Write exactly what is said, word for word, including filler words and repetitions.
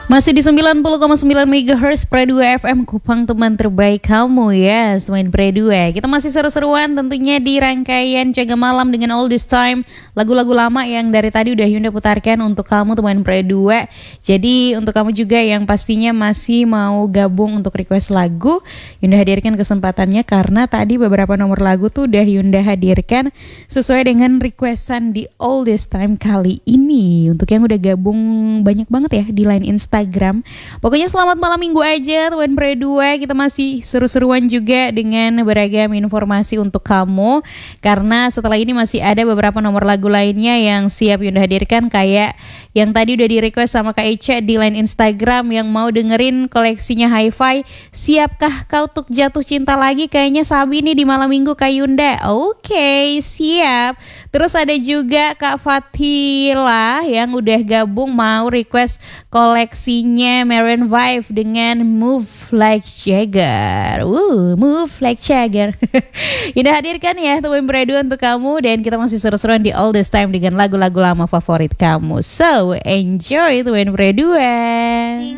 Masih di sembilan puluh koma sembilan megahertz Pre dua F M Kupang, teman terbaik kamu ya, teman Pre dua. Kita masih seru-seruan tentunya di rangkaian Jaga Malam dengan All This Time, lagu-lagu lama yang dari tadi udah Yunda putarkan untuk kamu teman Pre dua. Jadi untuk kamu juga yang pastinya masih mau gabung untuk request lagu, Yunda hadirkan kesempatannya karena tadi beberapa nomor lagu tuh udah Yunda hadirkan sesuai dengan requestan di All This Time kali ini. Untuk yang udah gabung banyak banget ya di line Instagram. Pokoknya selamat malam minggu aja teman Pre dua. Kita masih seru-seruan juga dengan beragam informasi untuk kamu, karena setelah ini masih ada beberapa nomor lagu lainnya yang siap Yunda hadirkan, kayak yang tadi udah di request sama Kak Eca di line Instagram yang mau dengerin koleksinya Hi-Fi. Siapkah kau untuk jatuh cinta lagi? Kayaknya Sabi nih di malam minggu Kak Yunda. Oke, okay, siap. Terus ada juga Kak Fatila yang udah gabung mau request koleksinya Maroon five dengan Move Like Jagger. Uh, Move Like Jagger. Yunda hadirkan ya teman Pre dua untuk kamu, dan kita masih seru-seruan di All This Time dengan lagu-lagu lama favorit kamu. So, enjoy teman Pre dua.